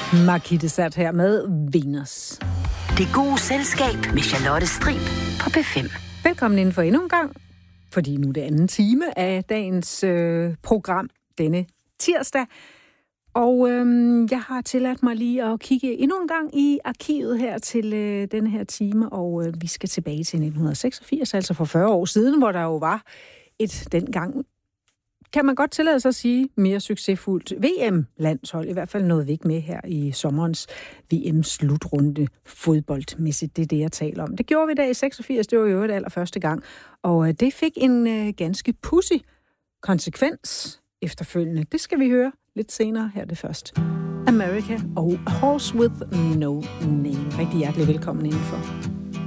Markitte sat her med Venus. Det gode selskab med Charlotte Strib på P5. Velkommen inden for endnu en gang, fordi nu er det anden time af dagens program denne tirsdag. Og jeg har tilladt mig lige at kigge endnu en gang i arkivet her til denne her time, og vi skal tilbage til 1986, altså for 40 år siden, hvor der jo var et dengang, kan man godt tillade sig at sige, mere succesfuldt VM-landshold. I hvert fald nåede vi ikke med her i sommerens VM-slutrunde fodboldmæssigt. Det er det, jeg taler om. Det gjorde vi da i 86, det var jo det allerførste gang. Og det fik en ganske pudsig konsekvens efterfølgende. Det skal vi høre lidt senere. Her det først. America og A Horse with No Name. Rigtig hjertelig velkommen indenfor.